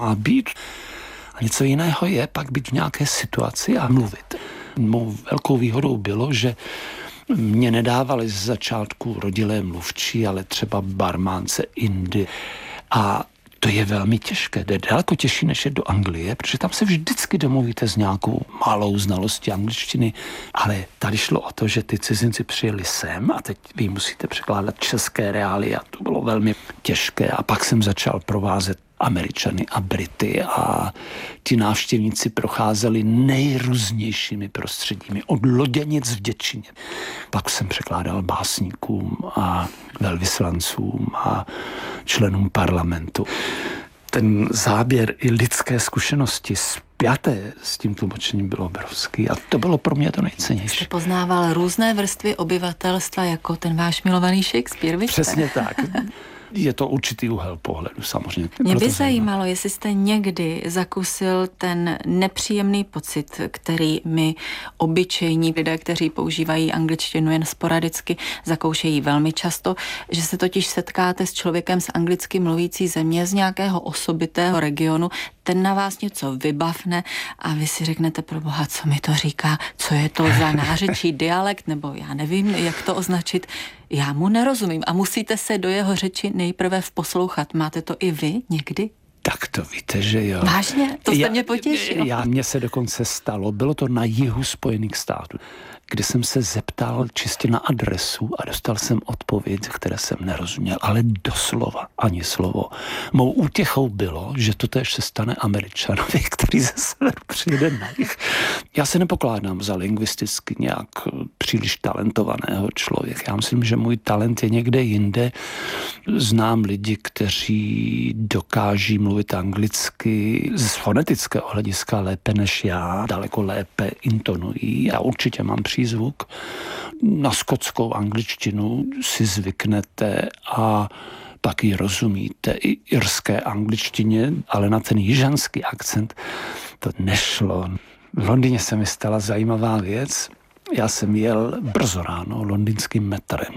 A být. A něco jiného je pak být v nějaké situaci a mluvit. Mou velkou výhodou bylo, že mě nedávali z začátku rodilé mluvčí, ale třeba barmánce Indy. A to je velmi těžké. Jde daleko těžší, než je do Anglie, protože tam se vždycky domluvíte s nějakou malou znalostí angličtiny, ale tady šlo o to, že ty cizinci přijeli sem a teď vy musíte překládat české reálie a to bylo velmi těžké. A pak jsem začal provázet Američany a Brity a ti návštěvníci procházeli nejrůznějšími prostředími, od loděnic v Děčíně. Pak jsem překládal básníkům a velvyslancům a členům parlamentu. Ten záběr i lidské zkušenosti spjaté s tím tlumočením bylo obrovský a to bylo pro mě to nejcennější. Jste poznával různé vrstvy obyvatelstva jako ten váš milovaný Shakespeare, víte? Přesně tak. Je to určitý úhel pohledu, samozřejmě. Mě by zajímalo, jestli jste někdy zakusil ten nepříjemný pocit, který my obyčejní lidé, kteří používají angličtinu jen sporadicky, zakoušejí velmi často, že se totiž setkáte s člověkem z anglicky mluvící země, z nějakého osobitého regionu, ten na vás něco vybavne a vy si řeknete, proboha, co mi to říká, co je to za nářečí dialekt, nebo já nevím, jak to označit. Já mu nerozumím a musíte se do jeho řeči nejprve vposlouchat. Máte to i vy někdy? Tak to víte, že jo. Vážně? To jste mě potěšil. Mně se dokonce stalo, bylo to na jihu Spojených států, kde jsem se zeptal čistě na adresu a dostal jsem odpověď, které jsem nerozuměl, ale doslova ani slovo. Mou útěchou bylo, že to též se stane Američanovi, který ze severu přijde na jih. Já se nepokládám za lingvisticky nějak příliš talentovaného člověka. Já myslím, že můj talent je někde jinde. Znám lidi, kteří dokáží mluvit anglicky z fonetického hlediska lépe než já, daleko lépe intonují a určitě mám přízvuk. Na skotskou angličtinu si zvyknete a pak ji rozumíte i irské angličtině, ale na ten jižanský akcent to nešlo. V Londýně se mi stala zajímavá věc. Já jsem jel brzo ráno londýnským metrem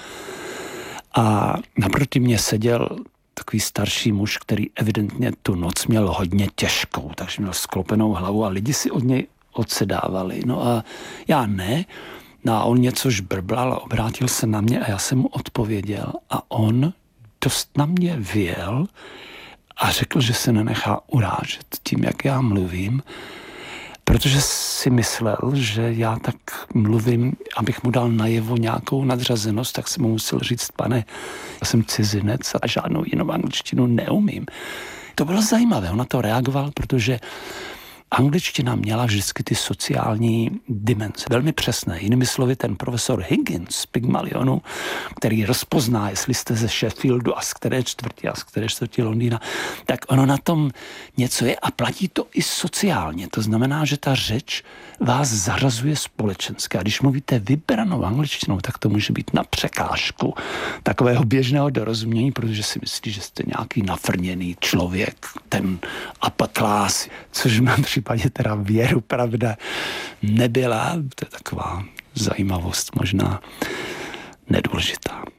a naproti mě seděl takový starší muž, který evidentně tu noc měl hodně těžkou, takže měl sklopenou hlavu a lidi si od něj odsedávali. No a já ne. No a on něco žbrblal a obrátil se na mě a já jsem mu odpověděl a on dost na mě vyjel a řekl, že se nenechá urážet tím, jak já mluvím, protože si myslel, že já tak mluvím, abych mu dal najevo nějakou nadřazenost, tak jsem mu musel říct, pane, já jsem cizinec a žádnou jinou angličtinu neumím. To bylo zajímavé, on na to reagoval, protože angličtina měla vždycky ty sociální dimenze, velmi přesné. Jinými slovy, ten profesor Higgins z Pygmalionu, který rozpozná, jestli jste ze Sheffieldu a z které čtvrti Londýna, tak ono na tom něco je a platí to i sociálně. To znamená, že ta řeč vás zařazuje společensky. A když mluvíte vybranou angličtinou, tak to může být na překážku takového běžného dorozumění, protože si myslí, že jste nějaký nafrněný člověk, ten upper class, což v mém případě teda věru, pravda, nebyla. To je taková zajímavost možná nedůležitá.